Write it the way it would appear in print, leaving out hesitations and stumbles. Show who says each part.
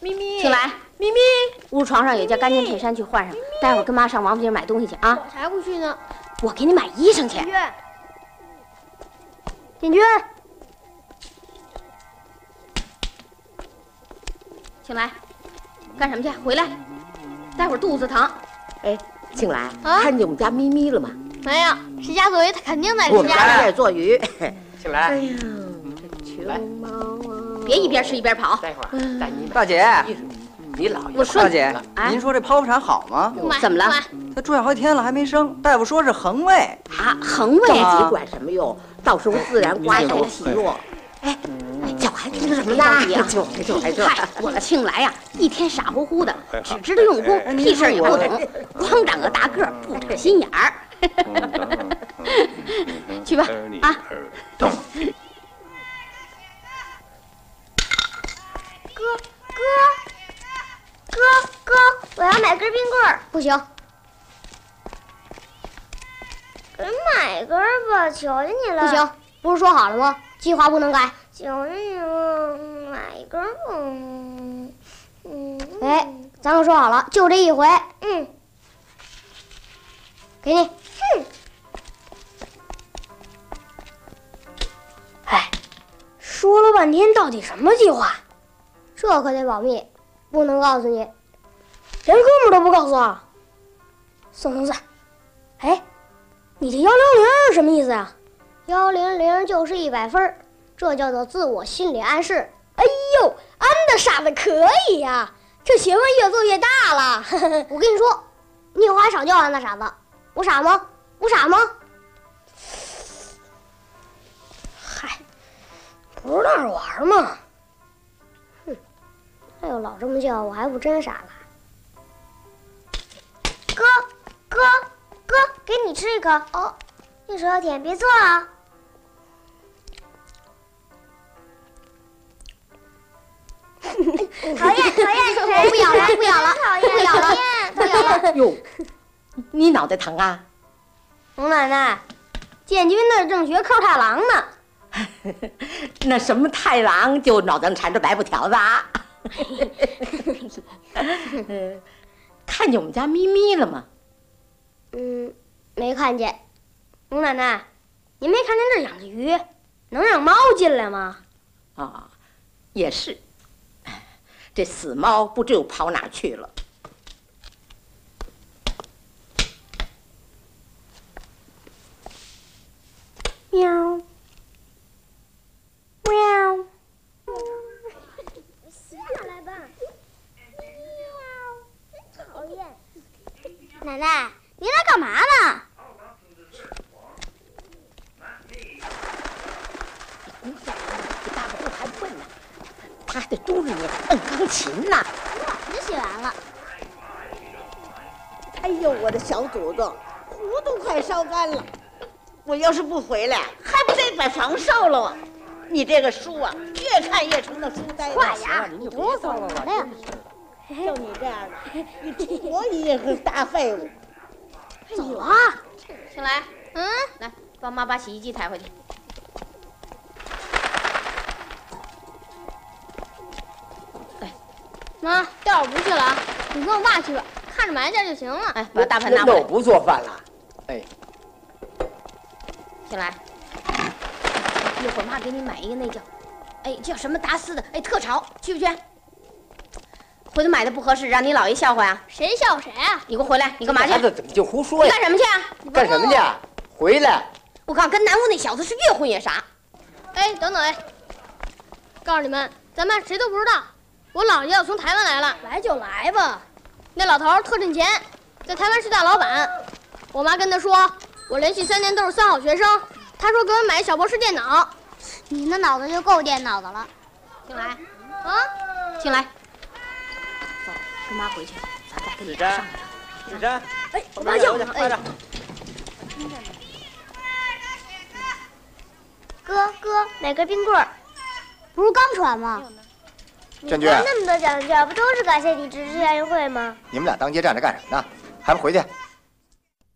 Speaker 1: 咪咪，
Speaker 2: 请来，
Speaker 1: 咪咪，
Speaker 2: 屋床上有件干净衬衫，去换上。待会儿跟妈上王府井买东西去啊！
Speaker 3: 我才不去呢！
Speaker 2: 我给你买衣裳去。
Speaker 3: 点军，
Speaker 2: 请来，干什么去？回来，待会儿肚子疼。
Speaker 4: 哎，庆来，看见我们家咪咪了吗？
Speaker 3: 没有，谁家做鱼，他肯定在
Speaker 4: 我们
Speaker 3: 谁家。
Speaker 4: 家在做鱼。
Speaker 1: 庆来，
Speaker 4: 哎呀，这穷猫啊！
Speaker 2: 别一边吃一边跑。
Speaker 1: 待会儿带你
Speaker 5: 大姐，
Speaker 1: 你姥爷。
Speaker 2: 我说
Speaker 5: 大姐，
Speaker 2: 哎
Speaker 5: 您说这剖腹产好吗？
Speaker 2: 怎么了？
Speaker 5: 她住院好几天了还没生，大夫说是横位。
Speaker 4: 啊，
Speaker 2: 横位
Speaker 4: 着急管什么用？到时候自然刮痧体弱。哎，脚还听什么呢？就
Speaker 2: 嗨，我庆来呀，一天傻乎乎的，只知道用功，屁事儿也不懂，光长个大个儿，不ter心眼儿。去吧，啊！
Speaker 3: 哥，我要买根冰棍儿。不行，给买根儿吧，求求你了。不行，不是说好了吗？计划不能改。求求你了，买一根儿吧。哎，咱可说好了，就这一回。给你。哎，说了半天，到底什么计划？这可得保密，不能告诉你。连哥们都不告诉啊？宋同志，哎，你这100是什么意思呀？100就是100分，这叫做自我心理暗示。哎呦，安的傻的可以呀，这学问越做越大了。我跟你说，你以后还少叫安的傻子。我傻吗？我傻吗？嗨，不是闹着玩吗？哼，他要老这么叫，我还不真傻了。哥，给你吃一颗哦，你手要舔，别做啊。讨厌！我不咬了，不咬了。
Speaker 4: 哟，你脑袋疼啊？
Speaker 3: 龙奶奶，建军那正学扣太郎呢。
Speaker 4: 那什么太郎就脑袋上缠着白布条子啊？看见我们家咪咪了吗？
Speaker 3: 没看见。龙奶奶，您没看见这养的鱼，能让猫进来吗？
Speaker 4: 啊，也是。这死猫不知又跑哪儿去了。
Speaker 3: 喵，下来吧。讨厌。奶奶，您来干嘛呢？
Speaker 4: 这大个肚还不笨呢，他还得嘟着你摁钢琴呢。
Speaker 3: 早就写完了。
Speaker 4: 哎呦，我的小祖宗，壶都快烧干了。我要是不回来，还不得把房烧了啊！你这个书啊，越看越成了书呆子。
Speaker 3: 快呀，你等我走了呀！
Speaker 4: 就你这样的，你我也是大废物。
Speaker 3: 走啊！
Speaker 2: 庆来，来帮妈把洗衣机抬回去。
Speaker 3: 妈，待会儿不去了啊，你跟我爸去吧，看着埋件就行了。
Speaker 2: 哎，把大盘拿回来。
Speaker 1: 那我不做饭了。哎，
Speaker 2: 庆来，一会儿妈给你买一个那叫，叫什么达斯的，特潮，去不去？回头买的不合适，让你姥爷笑话呀。
Speaker 3: 谁笑谁啊？
Speaker 2: 你给我回来，你干嘛去？
Speaker 1: 孩子怎么就胡说呀？
Speaker 2: 你干什么去啊？
Speaker 1: 干什么去？回来！
Speaker 2: 我告诉你，跟南屋那小子是越混越傻。
Speaker 3: 哎，等等，告诉你们，咱们谁都不知道，我姥爷要从台湾来了。来就来吧。那老头特挣钱，在台湾是大老板。我妈跟他说，我连续3年都是3好学生。他说给我买小博士电脑。你那脑子就够电脑的了。
Speaker 2: 庆来，
Speaker 3: 庆来，
Speaker 2: 走，跟妈回去，咱再跟你
Speaker 1: 上
Speaker 2: 上。
Speaker 1: 子珊，
Speaker 3: 我妈叫。
Speaker 1: 快点！
Speaker 3: 哥，买根冰棍儿。不是刚传吗？
Speaker 6: 建军，
Speaker 3: 那么多奖券，不都是感谢你支持亚运会吗？
Speaker 6: 你们俩当街站着干什么呢？还不回去？